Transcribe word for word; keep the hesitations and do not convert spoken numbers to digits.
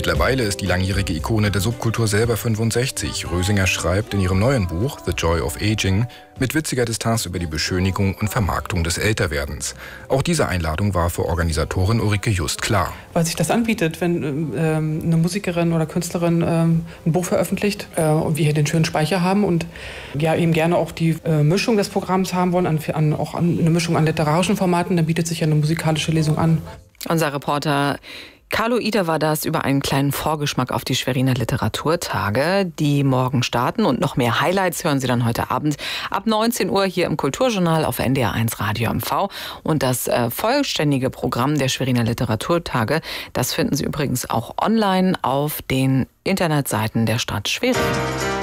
Mittlerweile ist die langjährige Ikone der Subkultur selber fünfundsechzig. Rösinger schreibt in ihrem neuen Buch The Joy of Aging mit witziger Distanz über die Beschönigung und Vermarktung des Älterwerdens. Auch diese Einladung war für Organisatorin Ulrike Just klar. Weil sich das anbietet, wenn ähm, eine Musikerin oder Künstlerin ähm, ein Buch veröffentlicht äh, und wir hier den schönen Speicher haben und ja eben gerne auch die äh, Mischung des Programms haben wollen, an, an, auch an, eine Mischung an literarischen Formaten, dann bietet sich ja eine musikalische Lesung an. Unser Reporter Carlo Ida war das über einen kleinen Vorgeschmack auf die Schweriner Literaturtage, die morgen starten. Und noch mehr Highlights hören Sie dann heute Abend ab neunzehn Uhr hier im Kulturjournal auf N D R eins Radio M V. Und das äh, vollständige Programm der Schweriner Literaturtage, das finden Sie übrigens auch online auf den Internetseiten der Stadt Schwerin.